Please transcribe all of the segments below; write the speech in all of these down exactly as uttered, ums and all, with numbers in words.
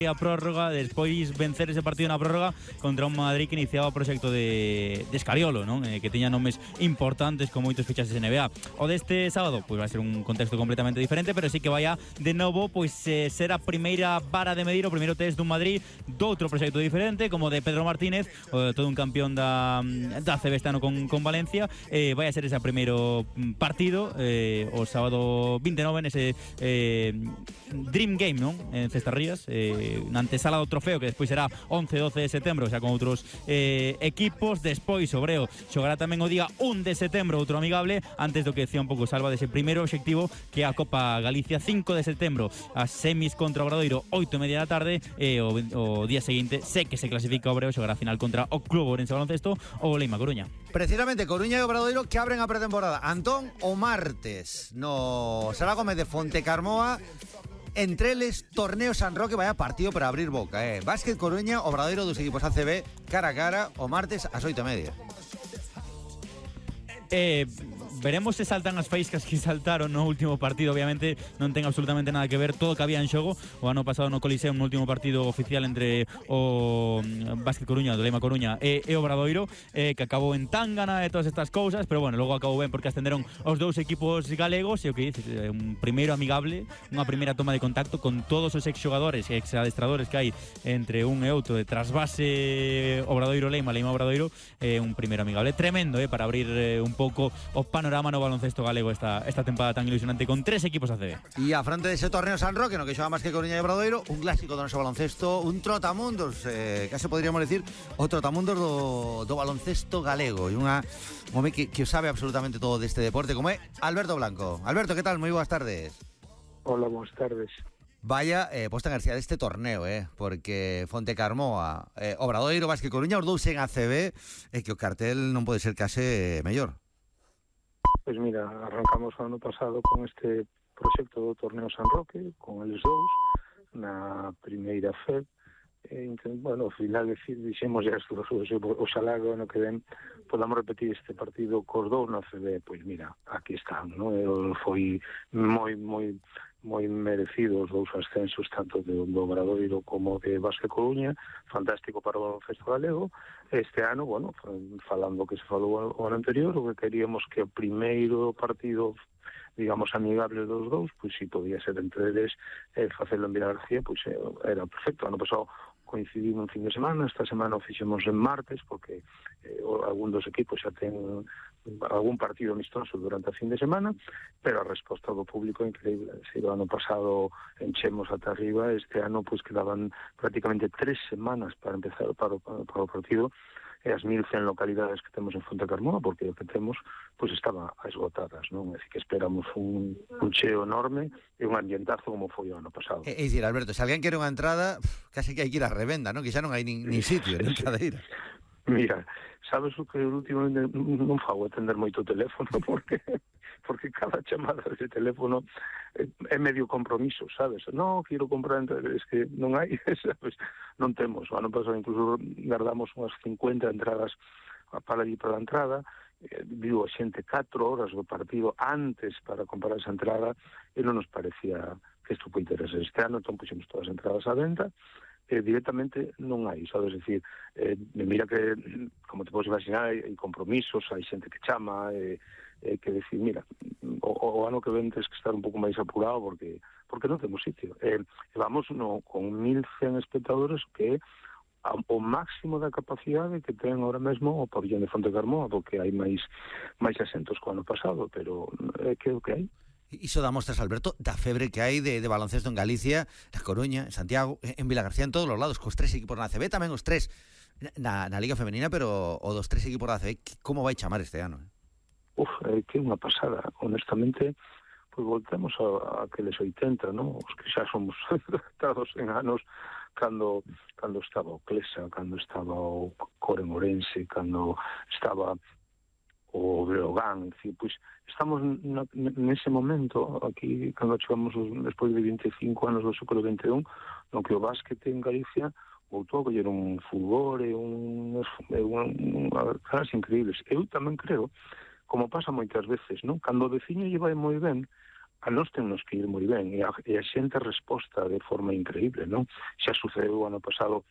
a prórroga, despois vencer ese partido na prórroga contra un Madrid que iniciaba o proxecto de, de Escariolo, non? Eh, que teña nomes importantes con moitos fichaxes N B A. O deste sábado, pois vai ser un contexto completamente diferente, pero sí que vai a, de novo, pois eh, ser a primeira vara de medir, o primeiro test dun Madrid doutro proxecto diferente, como de Pedro Martínez, o, todo un campeón da, da A C B este ano con, con Valencia. Eh, vai a ser ese primeiro partido eh, o sábado vinte e nove nese eh, Dream Game, non? En Cestarrías, eh, na antesala do trofeo, que despois será once e doce de setembro, xa con outros eh, equipos. Despois o Breo xogará tamén o día un de setembro, outro amigable, antes do que decía un pouco Salva dese primeiro obxectivo, que é a Copa Galicia. Cinco de setembro, as semis contra o Obradoiro, oito e media da tarde, e o, o día seguinte, sé que se clasifica o Breo, xogará a final contra o Club Ourense Baloncesto ou Leima Coruña. Precisamente, Coruña e Obradoiro que abren a pretemporada. Antón, o martes no Sala Gómez de Fontecarmoa, entre eles, Torneo San Roque, vaya partido para abrir boca, eh. Básquet Coruña, Obradoiro dos equipos A C B, cara a cara, o martes ás oito e media. Eh, veremos se saltan as faíscas que saltaron no último partido. Obviamente non ten absolutamente nada que ver todo o que había en xogo o ano pasado no Coliseum, no último partido oficial entre o Básquet Coruña, do Leima Coruña e, e Obradoiro, eh, que acabou en Tángana e todas estas cousas, pero bueno, logo acabou ben porque ascenderon os dous equipos galegos. E o que dices, eh, un primeiro amigable, unha primeira toma de contacto con todos os exxogadores e exadestradores que hai entre un e outro, de trasvase Obradoiro Leima, Leima Obradoiro, eh, un primeiro amigable tremendo, eh, para abrir eh, un pouco o panorama no baloncesto galego esta, esta tempada tan ilusionante con tres equipos A C B. E a fronte dese Torneo San Roque, no que xoga máis que Coruña e Obradoiro, un clásico do noso baloncesto, un trotamundos, eh, case poderíamos decir o trotamundos do, do baloncesto galego, e unha home que, que sabe absolutamente todo deste deporte, como é Alberto Blanco. Alberto, que tal? Moi boas tardes. Hola, boas tardes. Vaya eh, posta en garcía deste torneo, eh, porque Fontecarmoa, eh, Obradoiro, Básquet Coruña, os dous en A C B, e eh, que o cartel non pode ser case eh, mellor. Pois mira, arrancamos o ano pasado con este proxecto do Torneo San Roque, con eles dous, na primeira F E B, e, bueno, ao final dixemos ya estos, oxalá o ano que ven podamos repetir este partido cos dous na F E B. Pois mira, aquí están, non? Foi moi, moi moi merecido os dous ascensos, tanto do Obradoiro como de Básquet Coruña, fantástico para o baloncesto galego. Este ano, bueno, falando que se falou o ano anterior, o que queríamos que o primeiro partido, digamos, amigable dos dous, pois si podía ser entre eles, eh, facelo en Vila García, pois eh, era perfecto. Ano pasado coincidimos un fin de semana, esta semana o fixemos en martes, porque eh, algún dos equipos xa ten algún partido amistoso durante a fin de semana, pero a resposta do público é increíble. Se o ano pasado enchemos ata arriba, este ano pois quedaban prácticamente tres semanas para empezar para, para, para o partido, e as mil cen localidades que temos en Fontecarmoa, porque o que temos pois estaba esgotadas, non? É dicir, que esperamos un, un cheo enorme e un ambientazo como foi o ano pasado. É dicir, Alberto, se alguén quere unha entrada, casi que hai que ir a revenda, non? Que xa non hai nin, nin sitio, nin cadeira. Mira, sabes o que últimamente non fago atender moito o teléfono, porque porque cada chamada de teléfono é medio compromiso, sabes? No, quero comprar, es que non hai, sabes? Non temos. O ano pasado incluso guardamos unhas cincuenta entradas para ir para a entrada, eh, viu a xente catro horas do partido antes para comprar esa entrada, e non nos parecía que isto foi interese. Este ano entón puxemos todas as entradas á venta, eh, directamente non hai, sabes? Decir, eh, mira que, como te podes imaginar, hai compromisos, hai xente que chama, e eh, eh, que decir, mira, o, o ano que ven tens que estar un pouco máis apurado porque porque non temos sitio. Eh, vamos no, con mil cen espectadores, que é o máximo da capacidade que ten ahora mesmo o pabillón de Fontecarmoa, porque hai máis máis asentos que o ano pasado, pero é eh, que é o que hai. Iso dá mostras, Alberto, da febre que hai de, de baloncesto en Galicia, na Coruña, en Santiago, en Vilagarcía, en todos os lados, cos tres equipos na A C B, tamén os tres na, na Liga Femenina, pero o dos tres equipos da A C B, como vai chamar este ano? Uf, é que é unha pasada, honestamente. Pois voltemos a, a aqueles oitenta, non? Os que xa somos tratados en anos, cando cando estaba o Clesa, cando estaba o Coren Ourense, cando estaba o Breogán, decir, pois estamos na, nese momento aquí, cando chegamos despois de vinte e cinco anos do século vinte e un, no que o básquete en Galicia voltou a coller un fulgor e un, unhas caras increíbles. Eu tamén creo, como pasa moitas veces, non? Cando o veciño lle vai moi ben, a nós temos que ir moi ben, e a, e a xente resposta de forma increíble, non? Xa sucedeu o ano pasado,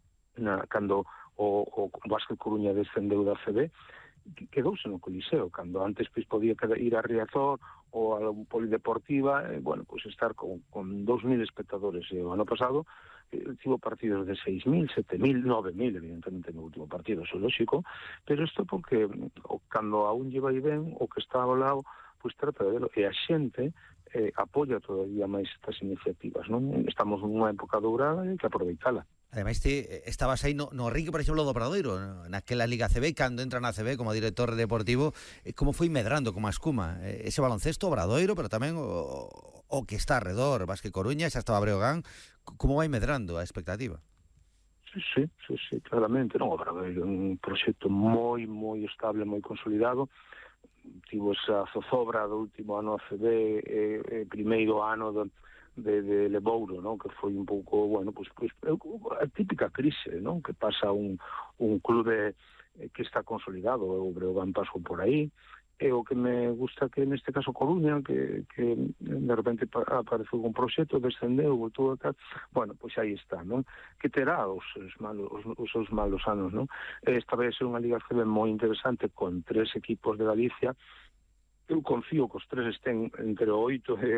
na, cando o, o Básquet Coruña descendeu da C B, quedouse no Coliseo, cando antes pois, podía ir a Riazor ou a Polideportiva, eh, bueno, pois estar con, con dos mil espectadores. E o ano pasado eh, tivo partidos de seis mil, sete mil, nove mil, evidentemente no último partido, eso é lógico, pero isto porque o, cando a un lle vai ben, o que está ao lado, pois trata de verlo, e a xente eh, apoia todavía máis estas iniciativas, non? Estamos nunha época dourada e hai que aproveitala. Ademais, ti estabas aí no, no rinque, por exemplo, do Obradoiro, naquela Liga C B, cando entra na C B como director deportivo, como foi medrando como a escuma ese baloncesto Obradoiro, pero tamén o, o que está alrededor, Básquet Coruña, xa estaba Breogán, como vai medrando a expectativa? Sí, sí, sí, sí, claramente, non, Obradoiro é un proxecto moi, moi estable, moi consolidado. Tivo esa zozobra do último ano a C B, e, e primeiro ano do de, de Lebouro, non? Que foi un pouco, bueno, pues, pues, a típica crise, non? Que pasa un, un clube que está consolidado, o Breogán pasou por aí, e o que me gusta que neste caso Coruña, que, que de repente apareceu un proxecto, descendeu, voltou acá, bueno, pois aí está, non? Que terá os seus malos, os seus malos anos, non? Esta vai ser unha Liga C B moi interesante, con tres equipos de Galicia. Eu confío que os tres estén entre o oito e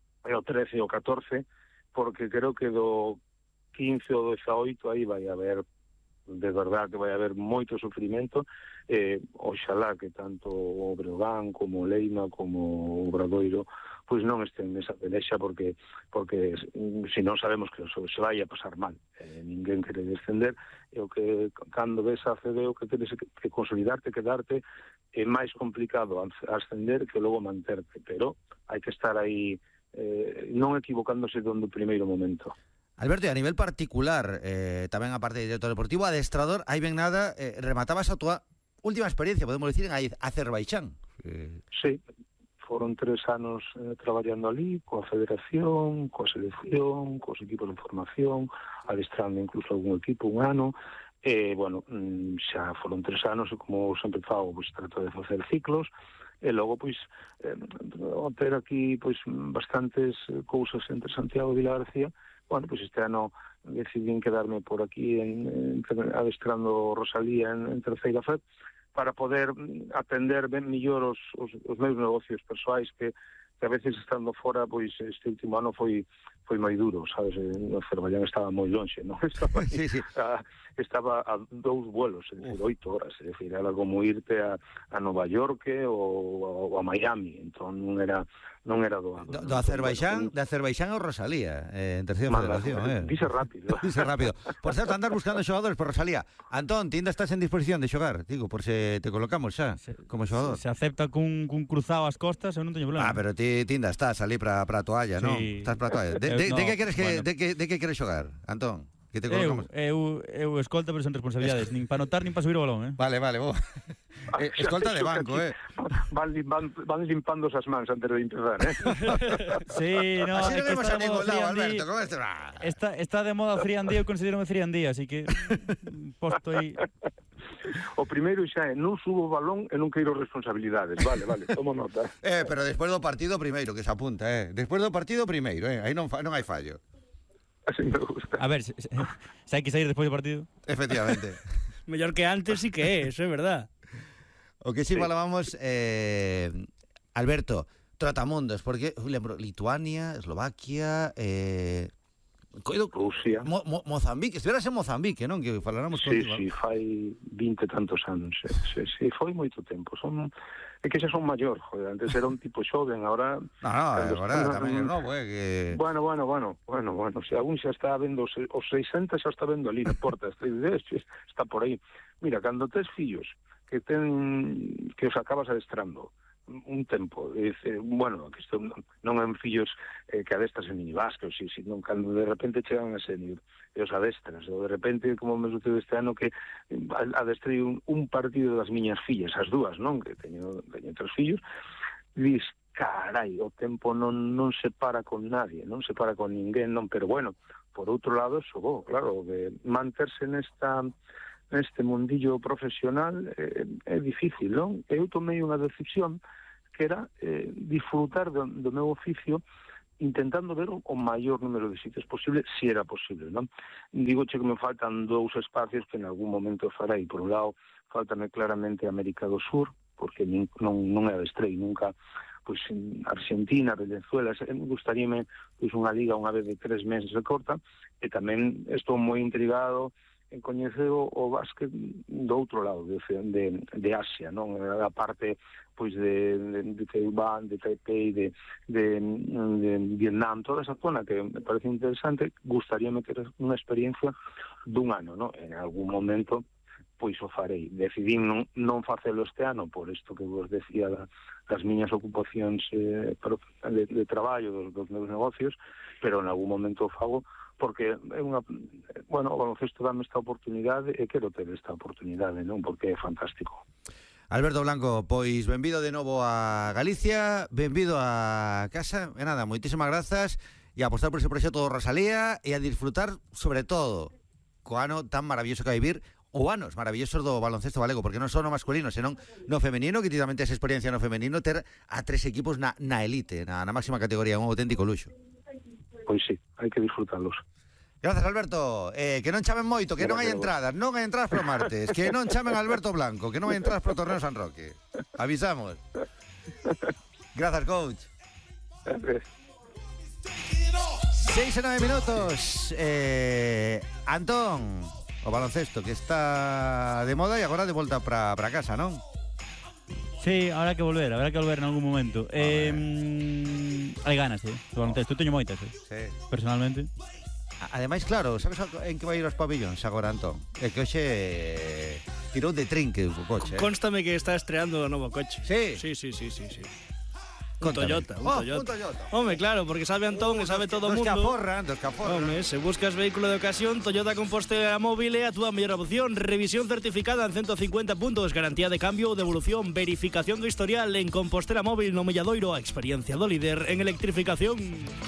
o trece e o catorce, porque creo que do quince ou dezaoito aí vai haber, de verdad, que vai haber moito sufrimento. Eh, oxalá que tanto o Breogán como o Leima como o Obradoiro pois non estén nesa pelexa, porque porque se non sabemos que se vai a pasar mal. Eh, ninguén quere descender, e o que cando ves a C B o que tenes que consolidarte, quedarte, é máis complicado ascender que logo manterte, pero hai que estar aí Eh, non equivocándose donde o primeiro momento. Alberto, e a nivel particular, eh, tamén a parte de director deportivo, adestrador, aí ben nada, eh, rematabas a tua última experiencia, podemos dicir, en Azerbaixán. Eh... Sí, foron tres anos eh, traballando ali, coa federación, coa selección, cos equipos de formación, adestrando incluso algún equipo un ano, e, bueno, xa foron tres anos, e como sempre fago, pois trato de facer ciclos, e logo, pois, eh, ter aquí, pois, bastantes cousas entre Santiago e Vila García. Bueno, pois este ano decidín quedarme por aquí en, en, adestrando Rosalía en, en terceira F E D, para poder atender ben millor os, os, os meus negocios persoais, que, que a veces estando fora, pois este último ano foi foi moi duro, sabes? O Azerbaixán estaba moi lonxe, non? Estaba, aí, sí, sí. A, estaba a dous vuelos, é dicir, oito horas, é dicir, era como irte a, a Nova York ou, ou a Miami, entón non era non era doado. Do, do Azerbaixán, de Azerbaixán ao Rosalía, eh, en terceira federación, eh. Dice rápido. Dice rápido. Por certo, andar buscando xogadores por Rosalía. Antón, ti ainda estás en disposición de xogar, digo, por se te colocamos xa como xogador. Se, se acepta cun, cun cruzado ás costas, eu non teño problema. Ah, pero ti, ti ainda estás ali para a toalla, sí. Non? Estás para a toalla. De, de, no, de que queres que bueno. de que de que queres xogar, Antón? Que te colocamos? Eu, eu, eu escolta, pero sen responsabilidades, nin para anotar nin para subir o balón, eh. Vale, vale, bo. eh, escolta de banco, eh. Van, van, van limpando esas mans antes de empezar, eh. Sí, no, así non vemos a ningún lado, Alberto, con este... Está, está de moda friandía, eu considero friandía, así que posto aí... O primeiro xa é, non subo o balón e non queiro responsabilidades. Vale, vale, tomo nota. Eh, pero despois do partido primeiro, que se apunta, eh. Despois do partido primeiro, eh. Aí non, non hai fallo. Así me gusta. A ver, se, se, se hai que sair despois do partido. Efectivamente. Mellor que antes sí que é, eso é verdad. O que sí, sí. falábamos, eh, Alberto, trotamundos, porque lembro, Lituania, Eslovaquia, eh, coido, Rusia, Mo, Mo, Mozambique, estiveras en Mozambique, non? Que faláramos sí, contigo. Sí, fai vinte tantos anos, sí, sí, sí, foi moito tempo. Son é que xa son maior, joder, antes era un tipo xoven, agora... No, no, agora están, tamén é novo, eh, que... Bueno, bueno, bueno, bueno, bueno, se algún xa está vendo, os seiscentos xa está vendo ali na porta, está por aí. Mira, cando tes fillos que ten que os acabas adestrando un tempo, dice, bueno, que isto non é fillos eh, que adestras en minibásquet, si, si, non, cando de repente chegan a senior e os adestras, ou de repente, como me sucede este ano, que adestrei un, un partido das miñas fillas, as dúas, non, que teño, teño tres fillos, dis, carai, o tempo non, non se para con nadie, non se para con ninguén, non, pero bueno, por outro lado, eso, bo, claro, de manterse nesta neste mundillo profesional eh, é difícil, non? Eu tomei unha decisión que era eh, disfrutar do, do meu oficio intentando ver o maior número de sitios posible, si era posible, non? Digo che que me faltan dous espacios que en algún momento farei. Por un lado, faltame claramente América do Sur, porque non, non é adestrei nunca, pois, Argentina, Venezuela. Me gustaríame, pois, unha liga unha vez de tres meses de corta, e tamén estou moi intrigado en coñecer o, o básquet do outro lado, de, de, de Asia, non? A parte, pois, de, de, de Taiwán, de Taipei, de, de, de Vietnam, toda esa zona que me parece interesante. Gustaríame ter unha experiencia dun ano, non? En algún momento, pois, o farei. Decidí non, non facelo este ano, por isto que vos decía da, das miñas ocupacións eh, de, de traballo, dos, dos meus negocios, pero en algún momento o fago, porque é unha, bueno, o baloncesto dame esta oportunidade e quero ter esta oportunidade, non? Porque é fantástico. Alberto Blanco, pois benvido de novo a Galicia, benvido a casa, e nada, moitísimas grazas, e a apostar por ese proxecto do Rosalía, e a disfrutar, sobre todo, co ano tan maravilloso que vai vir, ou anos maravillosos do baloncesto galego, porque non só no masculino, senón no femenino, que ti tamén tes experiencia no femenino, ter a tres equipos na, na elite, na, na máxima categoría, un auténtico luxo. Pois sí, hai que disfrutarlos. Gracias, Alberto. Eh, que non chamen moito, que non hai entradas, non hai entradas pro martes, que non chamen a Alberto Blanco, que non hai entradas pro Torneo San Roque. Avisamos. Gracias, coach. Gracias. Seis e nove minutos. Eh, Antón, o baloncesto que está de moda e agora de volta para para casa, non? Sí, habrá que volver, habrá que volver en algún momento. Eh, hai ganas, eh, do baloncesto. Eu teño moitas, eh, Sí. personalmente. Ademais, claro, sabes en que vai ir os pabillóns agora, Antón? É que hoxe eh, tirou de trinque o coche, eh? Constame que está estreando o novo coche. Sí. Sí, sí, sí, sí, sí. Un Cóntame. Toyota, un Oh, Toyota. un Toyota. Home, claro, porque sabe Antón e sabe todo o Dos que mundo. aforran, dos que aforran. Home, se buscas vehículo de ocasión, Toyota Compostela Móvil é a túa mellor opción. Revisión certificada en ciento cincuenta puntos, garantía de cambio ou devolución, verificación do historial en Compostela Móvil no Melladoiro, a experiencia do líder en electrificación.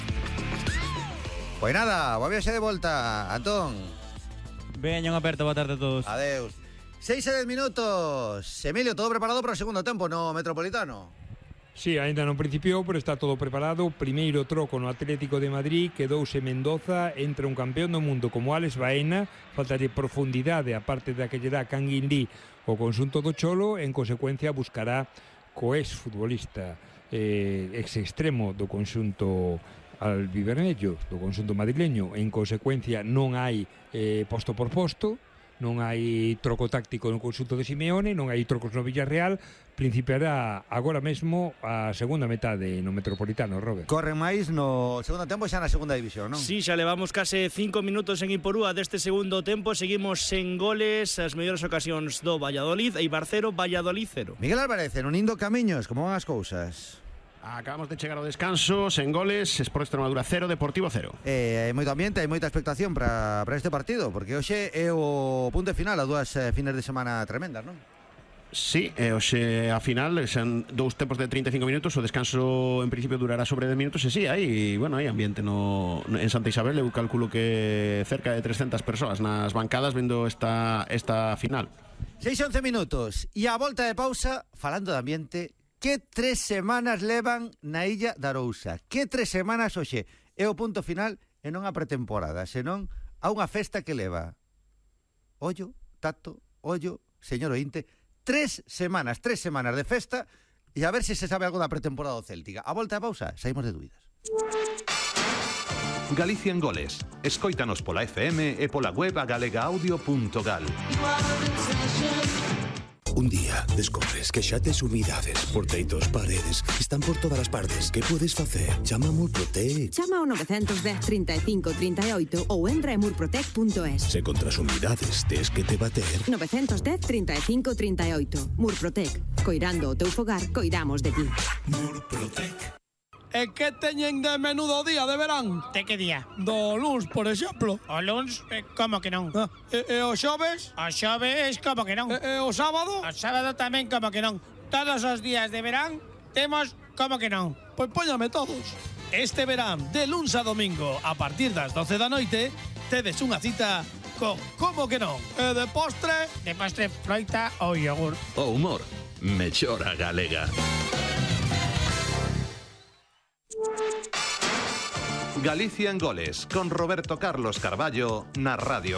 Pois nada, boa viaxe de volta, Antón. Veña, unha aperta, boa tarde a todos. Adeus. Seis e dez minutos. Emilio, todo preparado para o segundo tempo no Metropolitano? Sí, ainda non principiou, pero está todo preparado. Primeiro troco no Atlético de Madrid, quedouse Mendoza, entra un campeón do mundo como Alex Baena, falta de profundidade a parte da que lle dá Kangin Lee o conxunto do Cholo, en consecuencia buscará co ex futbolista eh, ex extremo do conxunto albivermello, do conxunto madrileño. En consecuencia non hai eh, posto por posto, non hai troco táctico no conxunto de Simeone, non hai trocos no Villarreal. Principiará agora mesmo a segunda metade no Metropolitano, Robert. Corren máis no segundo tempo xa na segunda división, non? Sí, xa levamos case cinco minutos en Iporúa deste segundo tempo. Seguimos sen goles, as mellores ocasións do Valladolid, Eibar cero, Valladolid cero. Miguel Álvarez, en Unindo Camiños, como van as cousas? Acabamos de chegar ao descanso, sen goles, Sport Extremadura cero, Deportivo cero. Eh, hai moito ambiente, hai moita expectación para para este partido, porque hoxe é o punto final a dúas eh, fines de semana tremendas, non? Sí, e hoxe a final son dous tempos de trinta e cinco minutos, o descanso en principio durará sobre dez minutos, e sí, hai, bueno, hai ambiente no, no en Santa Isabel. Eu calculo que cerca de trescentas persoas nas bancadas vendo esta, esta final. Seis e once minutos, e a volta de pausa, falando de ambiente, que tres semanas levan na Illa da Arousa? Que tres semanas hoxe é o punto final e non a pretemporada, senón a unha festa que leva ollo, tato, ollo, señor ointe, tres semanas, tres semanas de festa, e a ver se se sabe algo da pretemporada céltica. A volta de pausa, saímos de dúbidas. Galicia en goles. Escóitanos pola F M e pola web a galega audio punto gal. Un día descobres que xa tes humidades por teitos, paredes, están por todas as partes. Que podes facer? Chama a Murprotec. Chama ao nove un cero, trinta e cinco, trinta e oito ou entra en murprotec punto es. Se contra as humidades tes que te bater. nove un cero, trinta e cinco, trinta e oito. Murprotec. Coirando o teu fogar, coidamos de ti. Murprotec. E que teñen de menudo día de verán? De que día? Do luns, por exemplo. O luns, eh, como que non? Ah, e, e o xoves? O xoves, como que non? E, e o sábado? O sábado tamén, como que non? Todos os días de verán temos como que non? Pois póñame todos. Este verán, de luns a domingo, a partir das doce da noite, tedes unha cita con como que non? E de postre? De postre, froita ou yogur. O humor, mellora galega. Galicia en Goles, con Roberto Carlos Carballo na Radio